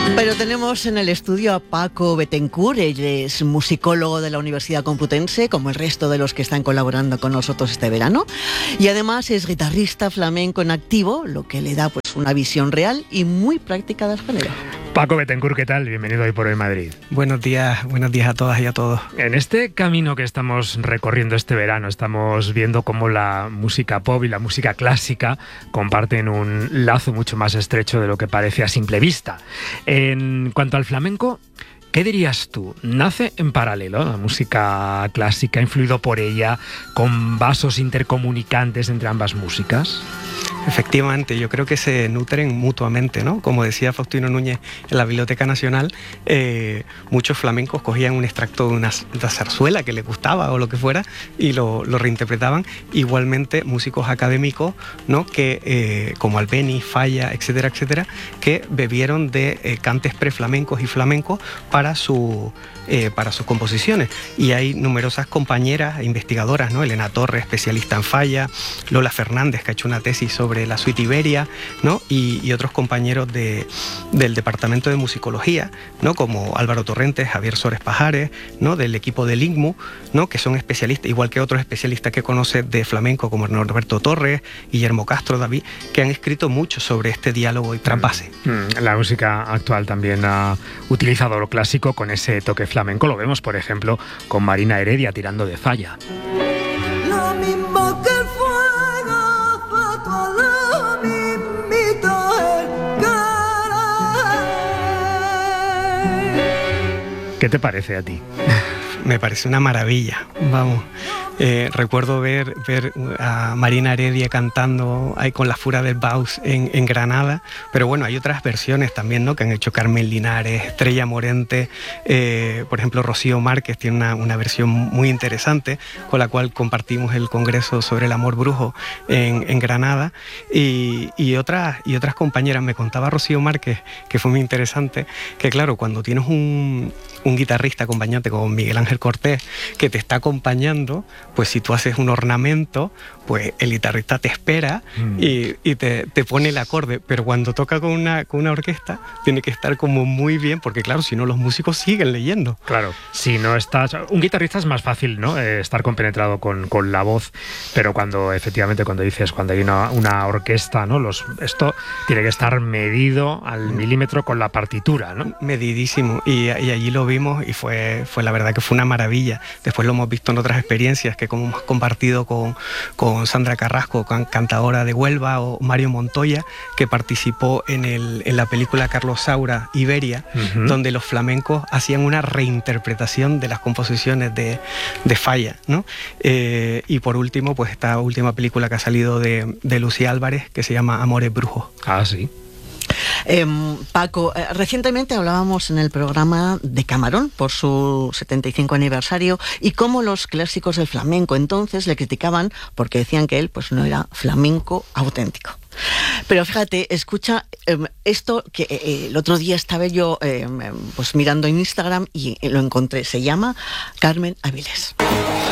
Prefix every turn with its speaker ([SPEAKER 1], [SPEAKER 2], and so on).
[SPEAKER 1] Pero tenemos en el estudio a Paco Bettencourt. Él es musicólogo de la Universidad Complutense, como el resto de los que están colaborando con nosotros este verano. Y además es guitarrista flamenco en activo, lo que le da pues una visión real y muy práctica del género.
[SPEAKER 2] Paco Bettencourt, ¿qué tal? Bienvenido Hoy por Hoy Madrid.
[SPEAKER 3] Buenos días a todas y a todos.
[SPEAKER 2] En este camino que estamos recorriendo este verano, estamos viendo cómo la música pop y la música clásica comparten un lazo mucho más estrecho de lo que parece a simple vista. En cuanto al flamenco, ¿qué dirías tú? ¿Nace en paralelo la música clásica, influido por ella, con vasos intercomunicantes entre ambas músicas?
[SPEAKER 3] Efectivamente, yo creo que se nutren mutuamente, ¿no? Como decía Faustino Núñez en la Biblioteca Nacional, muchos flamencos cogían un extracto de una zarzuela que les gustaba o lo que fuera y lo reinterpretaban. Igualmente músicos académicos, ¿no? Que, como Albéniz, Falla, etcétera, etcétera, que bebieron de cantes preflamencos y flamencos para sus composiciones. Y hay numerosas compañeras e investigadoras, ¿no? Elena Torres, especialista en Falla, Lola Fernández, que ha hecho una tesis sobre la suite Iberia, ¿no? Y otros compañeros del Departamento de Musicología, ¿no? Como Álvaro Torrentes, Javier Sores Pajares, ¿no? Del equipo del INCMU, ¿no? Que son especialistas, igual que otros especialistas que conoce de flamenco, como Norberto Torres, Guillermo Castro, David, que han escrito mucho sobre este diálogo y trasvase.
[SPEAKER 2] La música actual también ha utilizado lo clásico con ese toque flamenco. Lo vemos, por ejemplo, con Marina Heredia tirando de Falla.
[SPEAKER 4] Lo mismo que el fuego, fatua lo mismito el caray.
[SPEAKER 2] ¿Qué te parece a ti?
[SPEAKER 3] Me parece una maravilla, vamos. Recuerdo ver a Marina Heredia cantando ahí con la Fura del Baus en Granada, pero bueno, hay otras versiones también, ¿no? Que han hecho Carmen Linares, Estrella Morente, por ejemplo Rocío Márquez tiene una versión muy interesante con la cual compartimos el congreso sobre el amor brujo en Granada y otras compañeras. Me contaba Rocío Márquez, que fue muy interesante, que claro, cuando tienes un guitarrista acompañante como Miguel Ángel Cortés que te está acompañando, pues si tú haces un ornamento, pues el guitarrista te espera y te pone el acorde, pero cuando toca con una orquesta tiene que estar como muy bien, porque claro, si no los músicos siguen leyendo.
[SPEAKER 2] Claro, si no estás... Un guitarrista es más fácil, ¿no? Estar compenetrado con la voz, pero cuando efectivamente, cuando hay una orquesta, ¿no? Esto tiene que estar medido al milímetro con la partitura, ¿no?
[SPEAKER 3] Medidísimo, y allí lo vimos y fue la verdad que fue una maravilla. Después lo hemos visto en otras experiencias que como hemos compartido con Sandra Carrasco, cantadora de Huelva, o Mario Montoya, que participó en la película Carlos Saura, Iberia, donde los flamencos hacían una reinterpretación de las composiciones de Falla, ¿no? Y por último, pues esta última película que ha salido de Lucía Álvarez, que se llama Amores Brujos.
[SPEAKER 2] Ah, sí.
[SPEAKER 1] Paco, recientemente hablábamos en el programa de Camarón por su 75 aniversario y cómo los clásicos del flamenco entonces le criticaban porque decían que él pues no era flamenco auténtico. Pero fíjate, escucha esto que el otro día estaba yo pues mirando en Instagram y lo encontré. Se llama Carmen Avilés.